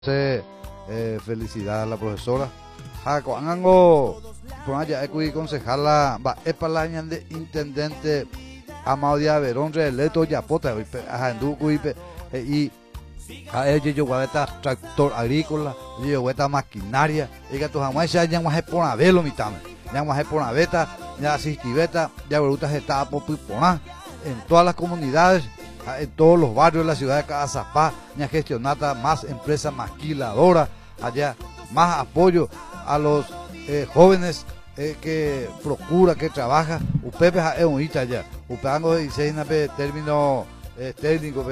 Felicidad a la profesora. Ango, por allá, concejala, es para la de intendente Amado Díaz Verón, reelecto Yapota, y a ellos yo voy a estar tractor agrícola, yo voy a estar maquinaria, y que tu jamás ya vamos a poner a verlo, mi tame, ya vamos a poner a beta, ya asistibeta, ya volutas está por poner en todas las comunidades. En todos los barrios de la ciudad de Cazapá, ya gestionada más empresas maquiladoras, allá más apoyo a los jóvenes que procura, que trabaja. Upepe es un hita allá, upeango dice término técnico,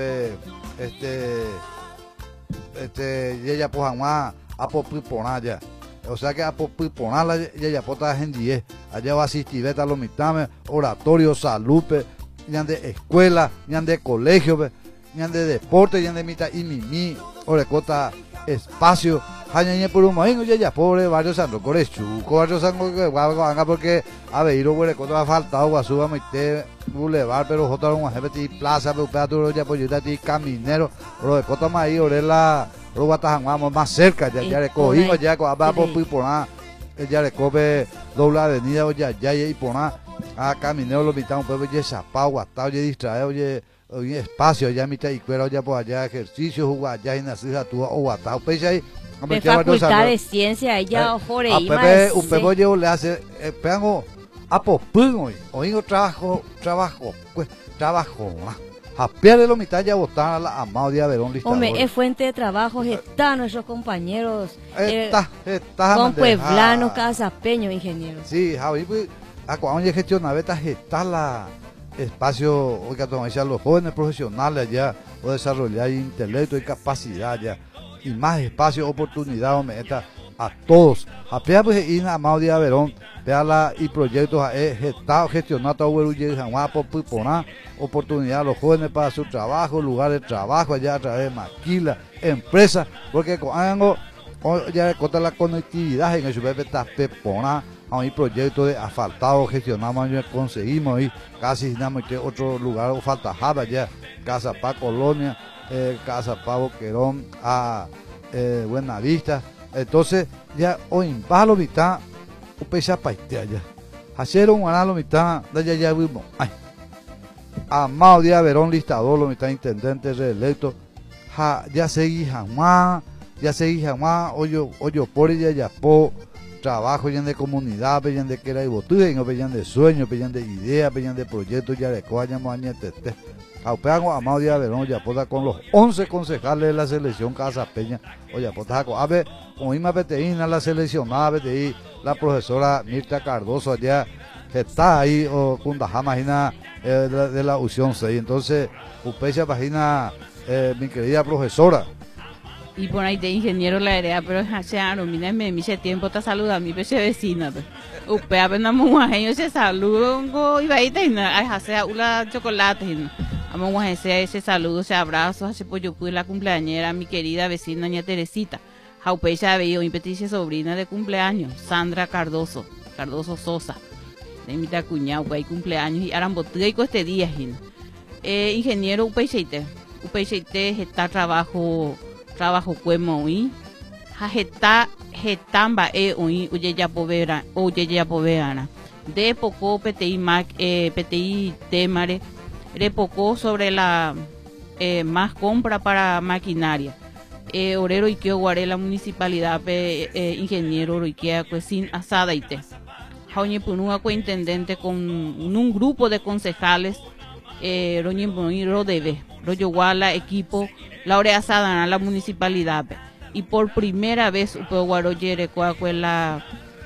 ya pues a poner ya. O sea que a poner la ya pota gente allá va a asistir a los mitames, oratorio, salud, ya de escuela, ya de colegio, ya de deporte, ya de mitad y mimi, orecota espacio, ya por un moino, ya pobre barrio San Roque, Chuco, barrio San Roque, porque a ver, orecota ha faltado, guasuba, mite, boulevard, pero jota un jefe, plaza, pero peaturo, ya pues yo te caminero, orecota maíz, orela, robatajamos más cerca, ya recogimos, ya abajo por nada, ya recoge doble avenida, ya y por nada. Caminero lo mitad un pueblo ya zapao, guatao, ya distraído, ya espacio, ya mitad y cuero, ya por allá ejercicio, jugar, ya y nacida tu o guatao, pues ahí. De facultad de ciencia, ella ojore y más. Un pueblo yo le hace, pegango, a popún hoy trabajo, a pie de lo mitad ya votaron a la Amado Díaz Verón listador. Hombre, es fuente de trabajo, están nuestros compañeros, está con pueblanos, casapeños, ingenieros. Sí, Javi, pues, cuando ya gestiona betas está la espacio, oiga, los jóvenes profesionales allá, o desarrollar intelecto y capacidad ya, y más espacio, oportunidad, hombre, a todos. A pea pues ir a Amado Díaz Verón, pea la y proyectos está gestionado por oportunidad a los jóvenes para su trabajo, lugares de trabajo allá a través de maquila, empresas, porque cuando ya contra la conectividad en el super está pepona. A un proyecto de asfaltado gestionamos, conseguimos y casi otro lugar o falta Java ya, Cazapá Colonia, Cazapá Boquerón, a Buenavista. Entonces ya hoy en palo mitad o pesa paistea ya hacer un analo mitad de ya vimos ay Amado Díaz Verón listador lo mitad intendente reelecto ya seguí jamás hoyo por ella ya po trabajo ya de comunidad, peyan de que era y botude, peyan de sueño, peyan de idea, peyan de proyectos, ya de coañamos añetete. Aupeango Amado Díaz Verón, ya pota con los 11 concejales de la selección Casa Peña, oye, pota a ver, con Ima Peteína, la seleccionada PTI, la profesora Mirta Cardoso allá, que está ahí, o Cundajá, imagina, de la Ución 6. Entonces, Upecha, página, mi querida profesora. Y por ahí de ingeniero la heredad, pero ya no, mira, me ese tiempo te saluda a mi pese vecina. Usted apenas un año se saludo y va y hace una chocolate. Vamos a hacer ese saludo, ese abrazo, hace pollo pude la cumpleañera, mi querida vecina doña Teresita. Jaupecha veía mi peticia sobrina de cumpleaños, Sandra Cardoso Sosa. De mi cuñado, güey, cumpleaños y arambotuga y este día, ingeniero Upecheite está trabajo cuemo hoy jetamba hoy oye ya poverana de poco PTI temare de poco sobre la más compra para maquinaria orero y que guaré la municipalidad ingeniero y que sin asada y te jaoñe punua cointendente con un grupo de concejales roñe debe rollo guala equipo la hora asada a la municipalidad y por primera vez Upeguaroyere la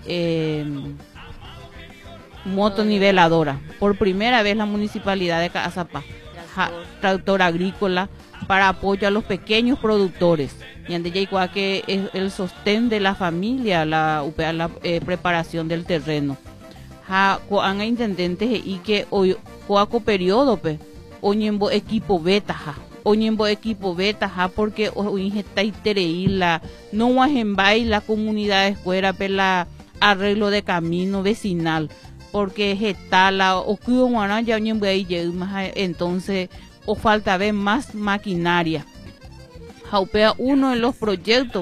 motoniveladora por primera vez la municipalidad de Cazapá tractor agrícola para apoyo a los pequeños productores y ande ya que es el sostén de la familia la preparación del terreno coanga intendentes y que hoy coaco periodo oñembo equipo beta porque hoy está la no guajembay la comunidad escuela pela arreglo de camino vecinal porque está la ocuyo guana ya oñembo entonces o falta ver más maquinaria Jaupea uno de los proyectos